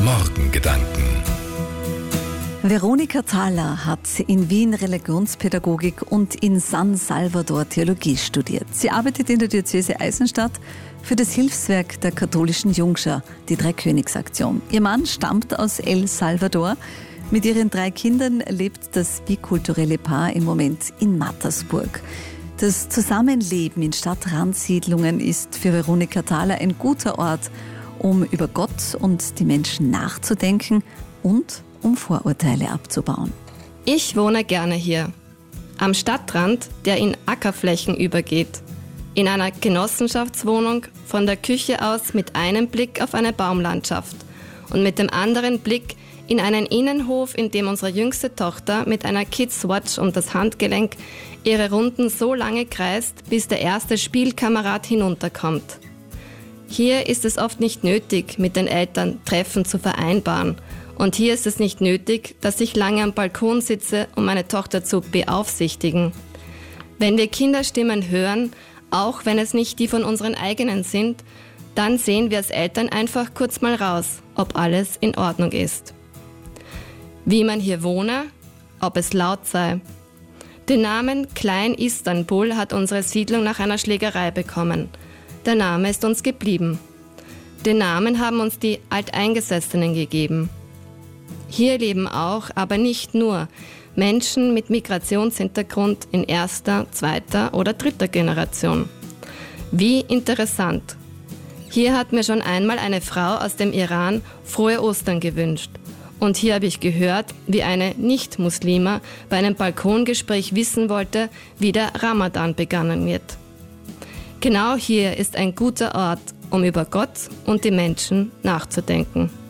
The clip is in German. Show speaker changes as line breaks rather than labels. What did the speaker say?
Morgengedanken.
Veronika Thaler hat in Wien Religionspädagogik und in San Salvador Theologie studiert. Sie arbeitet in der Diözese Eisenstadt für das Hilfswerk der katholischen Jungschar, die Dreikönigsaktion. Ihr Mann stammt aus El Salvador. Mit ihren 3 Kindern lebt das bikulturelle Paar im Moment in Mattersburg. Das Zusammenleben in Stadtrandsiedlungen ist für Veronika Thaler ein guter Ort, um über Gott und die Menschen nachzudenken und um Vorurteile abzubauen.
Ich wohne gerne hier, am Stadtrand, der in Ackerflächen übergeht, in einer Genossenschaftswohnung, von der Küche aus mit einem Blick auf eine Baumlandschaft und mit dem anderen Blick in einen Innenhof, in dem unsere jüngste Tochter mit einer Kids-Watch um das Handgelenk ihre Runden so lange kreist, bis der erste Spielkamerad hinunterkommt. Hier ist es oft nicht nötig, mit den Eltern Treffen zu vereinbaren. Und hier ist es nicht nötig, dass ich lange am Balkon sitze, um meine Tochter zu beaufsichtigen. Wenn wir Kinderstimmen hören, auch wenn es nicht die von unseren eigenen sind, dann sehen wir als Eltern einfach kurz mal raus, ob alles in Ordnung ist. Wie man hier wohne, ob es laut sei. Den Namen Klein Istanbul hat unsere Siedlung nach einer Schlägerei bekommen. Der Name ist uns geblieben. Den Namen haben uns die Alteingesessenen gegeben. Hier leben auch, aber nicht nur, Menschen mit Migrationshintergrund in 1., 2. oder 3. Generation. Wie interessant. Hier hat mir schon einmal eine Frau aus dem Iran frohe Ostern gewünscht. Und hier habe ich gehört, wie eine Nicht-Muslima bei einem Balkongespräch wissen wollte, wie der Ramadan begangen wird. Genau hier ist ein guter Ort, um über Gott und die Menschen nachzudenken.